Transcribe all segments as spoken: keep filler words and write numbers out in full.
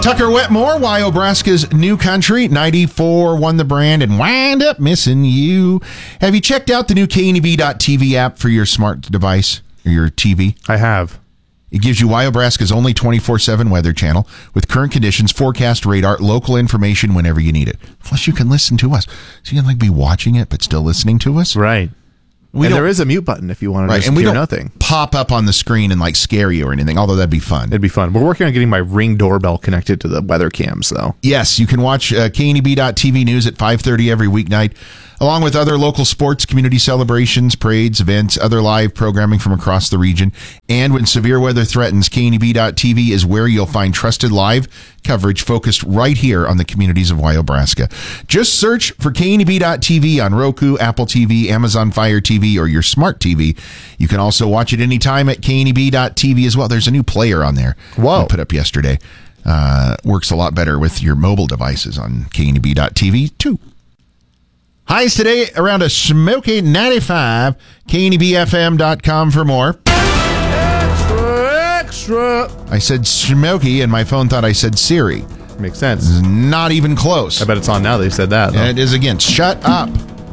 Tucker Wetmore, Wyobraska's New Country, ninety-four won the brand and wind up missing you. Have you checked out the new K N E B dot T V app for your smart device or your T V? I have. It gives you Wyobraska's only twenty-four seven weather channel with current conditions, forecast, radar, local information whenever you need it. Plus, you can listen to us. So you can like be watching it, but still listening to us. Right. We and don't- there is a mute button if you want to Right, just and we hear don't nothing. pop up on the screen and like scare you or anything, although that'd be fun. It'd be fun. We're working on getting my Ring doorbell connected to the weather cams, though. Yes, you can watch uh, K N E B dot T V news at five thirty every weeknight, along with other local sports, community celebrations, parades, events, other live programming from across the region. And when severe weather threatens, K N E B dot T V is where you'll find trusted live coverage focused right here on the communities of Wyobraska. Just search for K N E B dot T V on Roku, Apple T V, Amazon Fire T V, or your smart T V. You can also watch it anytime at K N E B dot T V as well. There's a new player on there. Whoa. I put up yesterday. Uh, works a lot better with your mobile devices on K N E B dot T V too. Highs today around a smoky ninety-five. K N E B F M dot com for more. Extra, extra. I said smoky, and my phone thought I said Siri. Makes sense. Not even close. I bet it's on now they said that. though. And it is again. Shut up.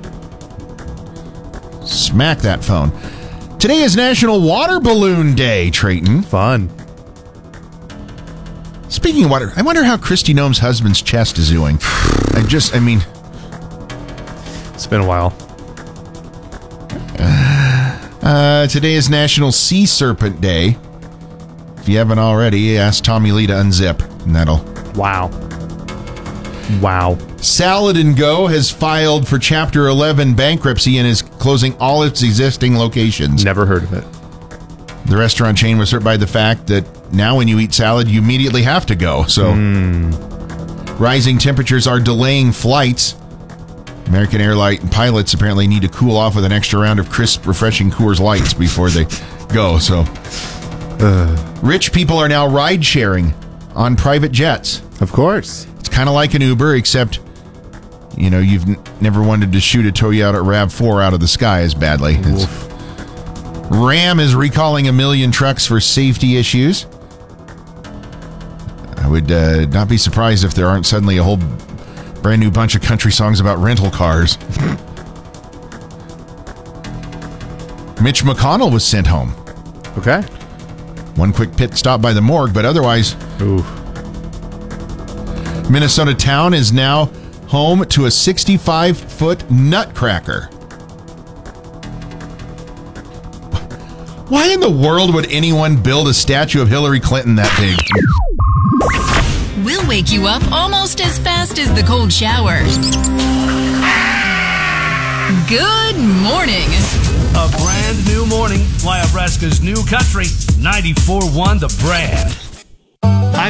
Smack that phone. Today is National Water Balloon Day, Trayton. Fun. Speaking of water, I wonder how Kristi Noem's husband's chest is doing. I just, I mean... It's been a while. Uh, today is National Sea Serpent Day. If you haven't already, ask Tommy Lee to unzip, and that'll... Wow. Wow. Salad and Go has filed for Chapter eleven bankruptcy and is closing all its existing locations. Never heard of it. The restaurant chain was hurt by the fact that now when you eat salad, you immediately have to go. So, Mm. rising temperatures are delaying flights. American airline pilots apparently need to cool off with an extra round of crisp, refreshing Coors Lights before they go. So, rich people are now ride sharing on private jets. Of course. It's kind of like an Uber, except, you know, you've n- never wanted to shoot a Toyota RAV four out of the sky as badly. It's, Ram is recalling a million trucks for safety issues. I would uh, not be surprised if there aren't suddenly a whole brand new bunch of country songs about rental cars. Mitch McConnell was sent home. Okay. One quick pit stop by the morgue, but otherwise... Ooh. Minnesota Town is now home to a sixty-five foot nutcracker. Why in the world would anyone build a statue of Hillary Clinton that big? We'll wake you up almost as fast as the cold shower. Good morning. A brand new morning. Wyobraska's New Country, ninety-four one The Brand.